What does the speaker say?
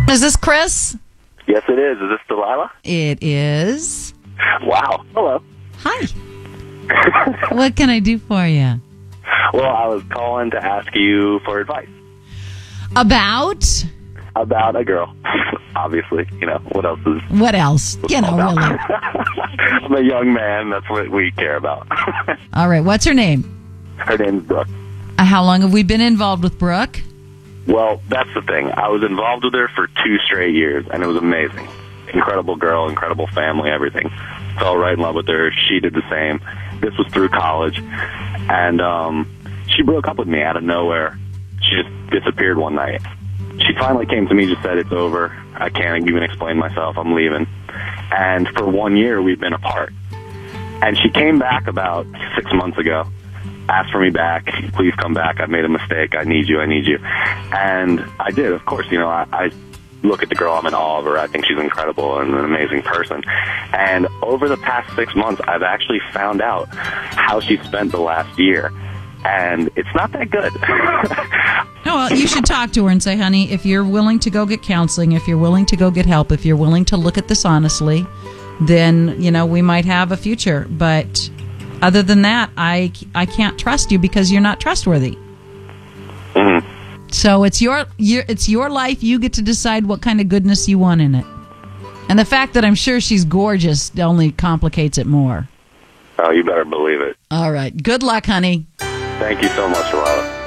Is this Chris? Yes, it is. Is this Delilah? It is. Wow. Hello. Hi. What can I do for you? Well, I was calling to ask you for advice. About About a girl. Obviously. You know, what else is... what else? You know, about? really. I'm a young man. That's what we care about. All right. What's her name? Her name's Brooke. How long have we been involved with Brooke? Well, that's the thing. I was involved with her for 2 straight years, and it was amazing. Incredible girl, incredible family, everything. Fell right in love with her. She did the same. This was through college. And she broke up with me out of nowhere. She just disappeared one night. She finally came to me, just said, it's over. I can't even explain myself. I'm leaving. And for 1 year, we've been apart. And she came back about 6 months ago. Asked for me back. Please come back. I've made a mistake. I need you. I need you. And I did, of course. You know, I look at the girl. I'm in awe of her. I think she's incredible and an amazing person. And over the past 6 months, I've actually found out how she spent the last year. And it's not that good. Oh, well, you should talk to her and say, honey, if you're willing to go get counseling, if you're willing to go get help, if you're willing to look at this honestly, then, you know, we might have a future. But other than that, I can't trust you because you're not trustworthy. Mm-hmm. So it's your life. You get to decide what kind of goodness you want in it. And the fact that I'm sure she's gorgeous only complicates it more. Oh, you better believe it. All right. Good luck, honey. Thank you so much, Delilah.